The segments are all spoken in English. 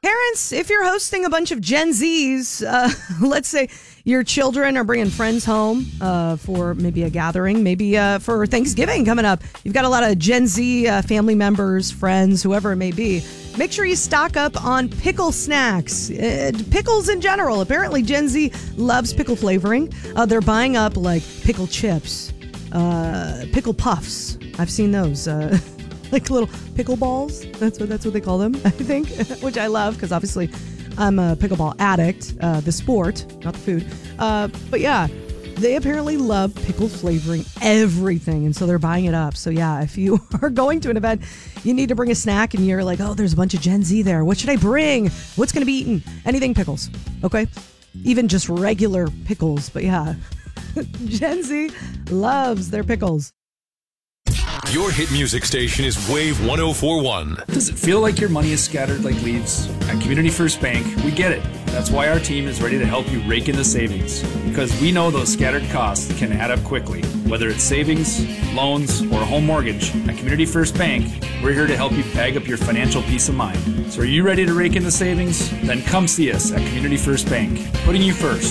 parents, if you're hosting a bunch of Gen Zs, let's say your children are bringing friends home for maybe a gathering, maybe for Thanksgiving coming up. You've got a lot of Gen Z family members, friends, whoever it may be. Make sure you stock up on pickle snacks, pickles in general. Apparently, Gen Z loves pickle flavoring. They're buying up like pickle chips, pickle puffs. I've seen those. Like little pickle balls. That's what they call them, I think, which I love because obviously I'm a pickleball addict, the sport, not the food. But yeah, they apparently love pickle flavoring everything, and so they're buying it up. So yeah, if you are going to an event, you need to bring a snack, and you're like, oh, there's a bunch of Gen Z there. What should I bring? What's going to be eaten? Anything pickles, okay? Even just regular pickles. But yeah, Gen Z loves their pickles. Your hit music station is Wave 1041. Does it feel like your money is scattered like leaves? At Community First Bank, we get it. That's why our team is ready to help you rake in the savings. Because we know those scattered costs can add up quickly. Whether it's savings, loans, or a home mortgage, at Community First Bank, we're here to help you bag up your financial peace of mind. So are you ready to rake in the savings? Then come see us at Community First Bank, putting you first.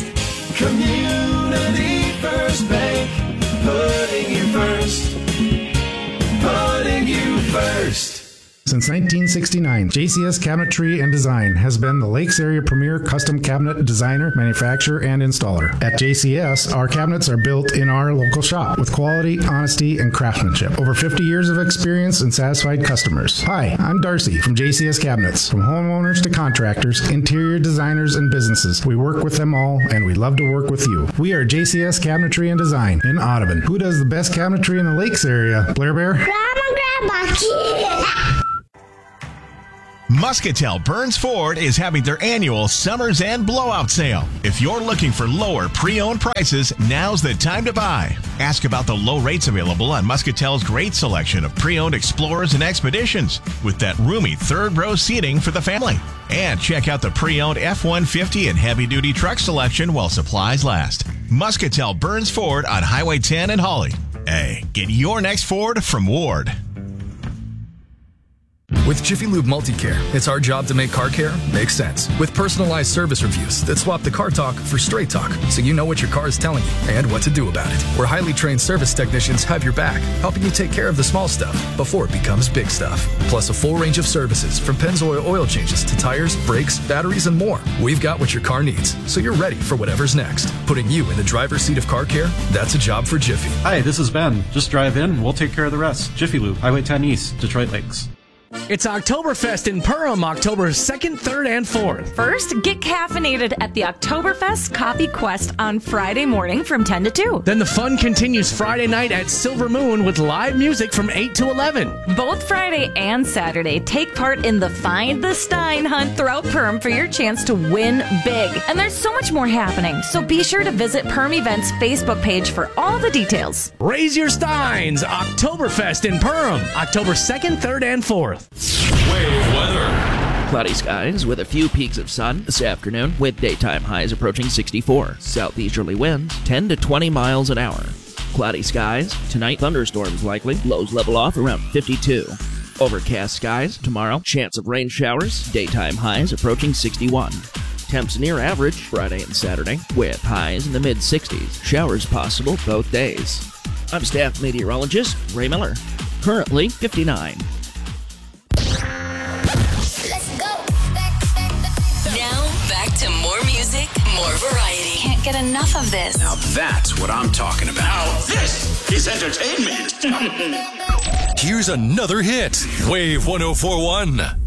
Community First Bank, putting you first. Putting you first. Since 1969, JCS Cabinetry and Design has been the Lakes Area premier custom cabinet designer, manufacturer, and installer. At JCS, our cabinets are built in our local shop with quality, honesty, and craftsmanship. Over 50 years of experience and satisfied customers. Hi, I'm Darcy from JCS Cabinets. From homeowners to contractors, interior designers, and businesses, we work with them all, and we love to work with you. We are JCS Cabinetry and Design in Audubon. Who does the best cabinetry in the Lakes area? Blair Bear? Grandma, kid. Muscatel Burns Ford is having their annual Summers End Blowout Sale. If you're looking for lower pre-owned prices, now's the time to buy. Ask about the low rates available on Muscatel's great selection of pre-owned Explorers and Expeditions with that roomy third-row seating for the family. And check out the pre-owned F-150 and heavy-duty truck selection while supplies last. Muscatel Burns Ford on Highway 10 in Hawley. Hey, get your next Ford from Ward. With Jiffy Lube Multicare, it's our job to make car care make sense. With personalized service reviews that swap the car talk for straight talk, so you know what your car is telling you and what to do about it. Where highly trained service technicians have your back, helping you take care of the small stuff before it becomes big stuff. Plus a full range of services from Pennzoil oil changes to tires, brakes, batteries, and more. We've got what your car needs, so you're ready for whatever's next. Putting you in the driver's seat of car care, that's a job for Jiffy. Hi, this is Ben. Just drive in, we'll take care of the rest. Jiffy Lube, Highway 10 East, Detroit Lakes. It's Oktoberfest in Perham, October 2nd, 3rd, and 4th. First, get caffeinated at the Oktoberfest Coffee Quest on Friday morning from 10 to 2. Then the fun continues Friday night at Silver Moon with live music from 8 to 11. Both Friday and Saturday, take part in the Find the Stein hunt throughout Perm for your chance to win big. And there's so much more happening, so be sure to visit Perm Events' Facebook page for all the details. Raise your steins! Oktoberfest in Perham, October 2nd, 3rd, and 4th. Wave weather. Cloudy skies with a few peaks of sun this afternoon with daytime highs approaching 64. Southeasterly winds 10 to 20 miles an hour. Cloudy skies. Tonight, thunderstorms likely. Lows level off around 52. Overcast skies tomorrow. Chance of rain showers. Daytime highs approaching 61. Temps near average Friday and Saturday with highs in the mid-60s. Showers possible both days. I'm staff meteorologist Ray Miller. Currently 59. Back to more music, more variety. Can't get enough of this. Now that's what I'm talking about. Now this is entertainment. Here's another hit. Wave 1041.